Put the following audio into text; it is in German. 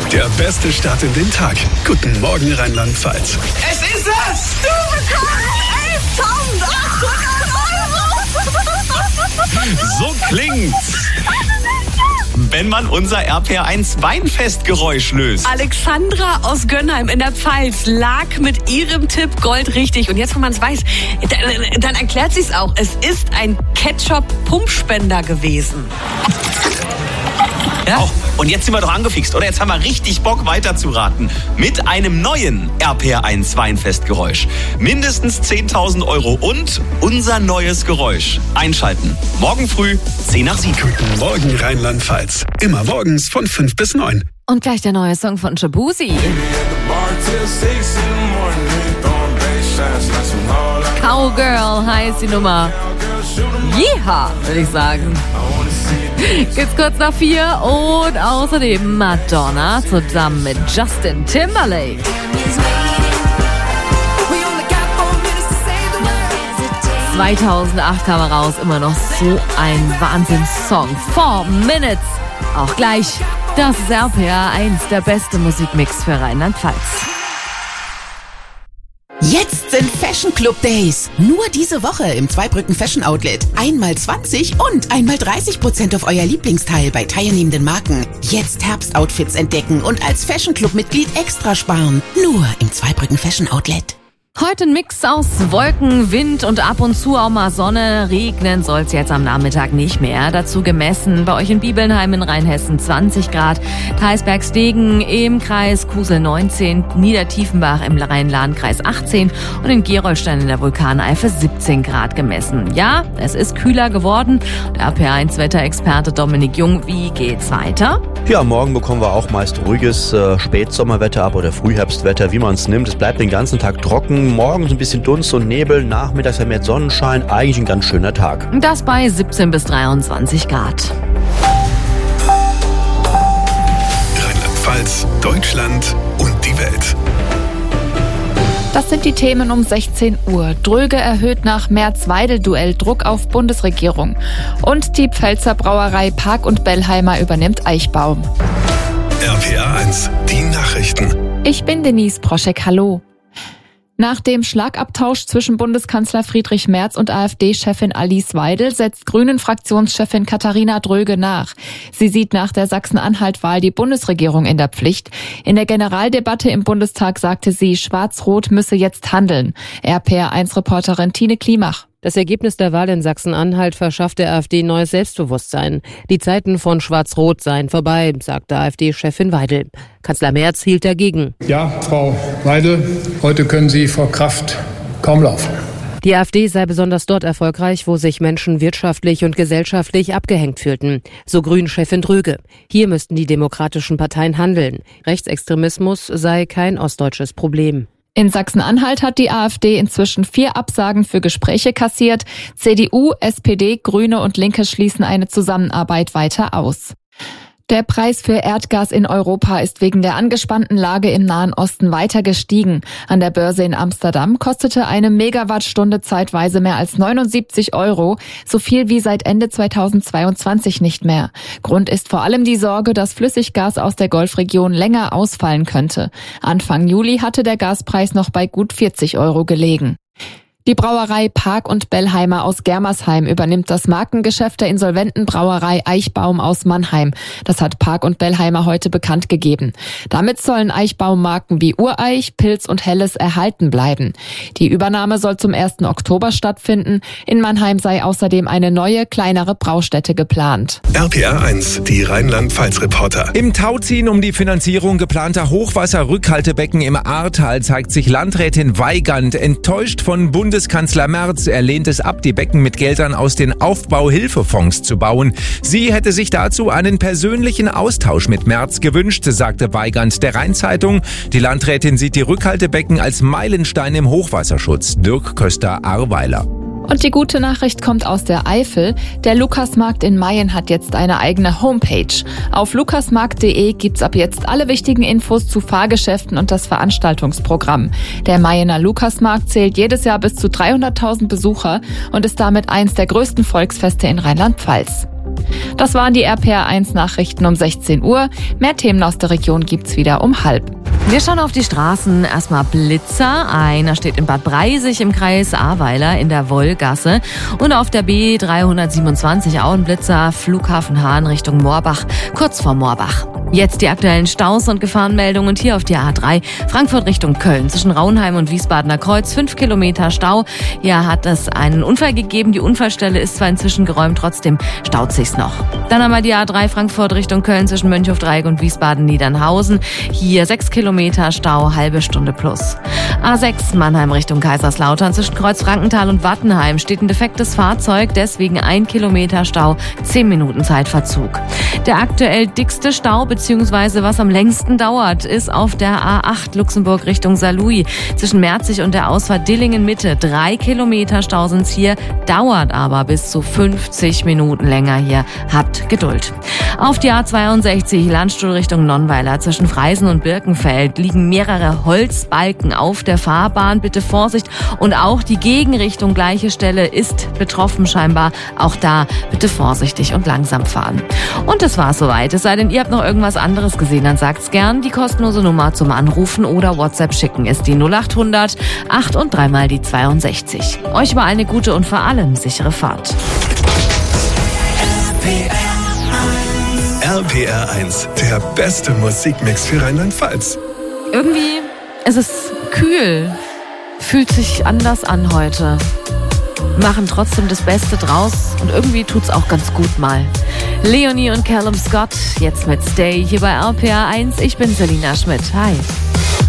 Der beste Start in den Tag. Guten Morgen, Rheinland-Pfalz. Es ist es! Du bekommst 11.800 €! So klingt's, wenn man unser RPR1 Weinfestgeräusch löst. Alexandra aus Gönnheim in der Pfalz lag mit ihrem Tipp Gold richtig. Und jetzt, wo man es weiß, dann erklärt sie es auch. Es ist ein Ketchup-Pumpspender gewesen. Ja. Oh, und jetzt sind wir doch angefixt, oder? Jetzt haben wir richtig Bock weiterzuraten. Mit einem neuen RPR1 Weinfestgeräusch. Mindestens 10.000 € und unser neues Geräusch. Einschalten. Morgen früh, 10 nach 7. Guten Morgen, Rheinland-Pfalz. Immer morgens von 5 bis 9. Und gleich der neue Song von Shabuzi. Cowgirl heißt die Nummer. Yeeha, würde ich sagen. Geht's kurz nach 4 und außerdem Madonna zusammen mit Justin Timberlake. ...2008 kam er raus, immer noch so ein Wahnsinnssong. 4 Minutes. Auch gleich, das ist RPR1, der beste Musikmix für Rheinland-Pfalz. Jetzt sind Fashion Club Days. Nur diese Woche im Zweibrücken Fashion Outlet. Einmal 20 und einmal 30% auf euer Lieblingsteil bei teilnehmenden Marken. Jetzt Herbstoutfits entdecken und als Fashion Club Mitglied extra sparen. Nur im Zweibrücken Fashion Outlet. Heute ein Mix aus Wolken, Wind und ab und zu auch mal Sonne. Regnen soll es jetzt am Nachmittag nicht mehr. Dazu gemessen bei euch in Bibelnheim in Rheinhessen 20 Grad, Theisberg-Stegen im Kreis Kusel 19, Niedertiefenbach im Rhein-Lahn-Kreis 18 und in Gerolstein in der Vulkaneifel 17 Grad gemessen. Ja, es ist kühler geworden. Der RPR1-Wetterexperte Dominik Jung, wie geht's weiter? Ja, morgen bekommen wir auch meist ruhiges Spätsommerwetter ab oder Frühherbstwetter, wie man es nimmt. Es bleibt den ganzen Tag trocken. Morgens ein bisschen Dunst und Nebel, nachmittags mehr Sonnenschein. Eigentlich ein ganz schöner Tag. Das bei 17 bis 23 Grad. Rheinland-Pfalz, Deutschland und die Welt. Das sind die Themen um 16 Uhr. Dröge erhöht nach Merz-Weidel-Duell Druck auf Bundesregierung. Und die Pfälzer Brauerei Park und Bellheimer übernimmt Eichbaum. RPR1, die Nachrichten. Ich bin Denise Proschek, hallo. Nach dem Schlagabtausch zwischen Bundeskanzler Friedrich Merz und AfD-Chefin Alice Weidel setzt Grünen-Fraktionschefin Katharina Dröge nach. Sie sieht nach der Sachsen-Anhalt-Wahl die Bundesregierung in der Pflicht. In der Generaldebatte im Bundestag sagte sie, Schwarz-Rot müsse jetzt handeln. RPR1-Reporterin Tine Klimach. Das Ergebnis der Wahl in Sachsen-Anhalt verschafft der AfD neues Selbstbewusstsein. Die Zeiten von Schwarz-Rot seien vorbei, sagte AfD-Chefin Weidel. Kanzler Merz hielt dagegen. Ja, Frau Weidel, heute können Sie vor Kraft kaum laufen. Die AfD sei besonders dort erfolgreich, wo sich Menschen wirtschaftlich und gesellschaftlich abgehängt fühlten. So Grünen-Chefin Dröge. Hier müssten die demokratischen Parteien handeln. Rechtsextremismus sei kein ostdeutsches Problem. In Sachsen-Anhalt hat die AfD inzwischen 4 Absagen für Gespräche kassiert. CDU, SPD, Grüne und Linke schließen eine Zusammenarbeit weiter aus. Der Preis für Erdgas in Europa ist wegen der angespannten Lage im Nahen Osten weiter gestiegen. An der Börse in Amsterdam kostete eine Megawattstunde zeitweise mehr als 79 €, so viel wie seit Ende 2022 nicht mehr. Grund ist vor allem die Sorge, dass Flüssiggas aus der Golfregion länger ausfallen könnte. Anfang Juli hatte der Gaspreis noch bei gut 40 € gelegen. Die Brauerei Park und Bellheimer aus Germersheim übernimmt das Markengeschäft der insolventen Brauerei Eichbaum aus Mannheim. Das hat Park und Bellheimer heute bekannt gegeben. Damit sollen Eichbaum-Marken wie Ureich, Pilz und Helles erhalten bleiben. Die Übernahme soll zum 1. Oktober stattfinden. In Mannheim sei außerdem eine neue, kleinere Braustätte geplant. RPR1, die Rheinland-Pfalz-Reporter. Im Tauziehen um die Finanzierung geplanter Hochwasserrückhaltebecken im Ahrtal zeigt sich Landrätin Weigand enttäuscht von Bundeskanzler Merz. Er lehnt es ab, die Becken mit Geldern aus den Aufbauhilfefonds zu bauen. Sie hätte sich dazu einen persönlichen Austausch mit Merz gewünscht, sagte Weigand der Rhein-Zeitung. Die Landrätin sieht die Rückhaltebecken als Meilenstein im Hochwasserschutz. Dirk Köster-Ahrweiler. Und die gute Nachricht kommt aus der Eifel. Der Lukasmarkt in Mayen hat jetzt eine eigene Homepage. Auf lukasmarkt.de gibt's ab jetzt alle wichtigen Infos zu Fahrgeschäften und das Veranstaltungsprogramm. Der Mayener Lukasmarkt zählt jedes Jahr bis zu 300.000 Besucher und ist damit eins der größten Volksfeste in Rheinland-Pfalz. Das waren die RPR1-Nachrichten um 16 Uhr. Mehr Themen aus der Region gibt's wieder um 12:30. Wir schauen auf die Straßen. Erstmal Blitzer. Einer steht in Bad Breisig im Kreis Ahrweiler in der Wollgasse. Und auf der B327 auch ein Blitzer, Flughafen Hahn Richtung Moorbach, kurz vor Moorbach. Jetzt die aktuellen Staus und Gefahrenmeldungen und hier auf der A3 Frankfurt Richtung Köln. Zwischen Raunheim und Wiesbadener Kreuz 5 Kilometer Stau. Hier hat es einen Unfall gegeben. Die Unfallstelle ist zwar inzwischen geräumt, trotzdem staut sich's noch. Dann haben wir die A3 Frankfurt Richtung Köln zwischen Mönchhofdreieck und Wiesbaden-Niedernhausen. Hier 6 Kilometer Stau, halbe Stunde plus. A6 Mannheim Richtung Kaiserslautern zwischen Kreuz Frankenthal und Wattenheim steht ein defektes Fahrzeug, deswegen 1 Kilometer Stau, 10 Minuten Zeitverzug. Der aktuell dickste Stau beziehungsweise was am längsten dauert, ist auf der A8 Luxemburg Richtung Saarlouis. Zwischen Merzig und der Ausfahrt Dillingen-Mitte 3 Kilometer Stau sind's hier, dauert aber bis zu 50 Minuten länger hier. Habt Geduld. Auf die A62 Landstuhl Richtung Nonnweiler zwischen Freisen und Birkenfeld liegen mehrere Holzbalken auf der Fahrbahn. Bitte Vorsicht. Und auch die Gegenrichtung, gleiche Stelle, ist betroffen scheinbar. Auch da bitte vorsichtig und langsam fahren. Und das war's soweit. Es sei denn, ihr habt noch irgendwas anderes gesehen, dann sagt's gern. Die kostenlose Nummer zum Anrufen oder WhatsApp schicken ist die 0800 8 und 3 mal die 62. Euch mal eine gute und vor allem sichere Fahrt. RPR1, der beste Musikmix für Rheinland-Pfalz. Irgendwie, es ist kühl. Fühlt sich anders an heute. Machen trotzdem das Beste draus und irgendwie tut's auch ganz gut mal. Leonie und Callum Scott, jetzt mit Stay hier bei RPR1. Ich bin Selina Schmidt. Hi.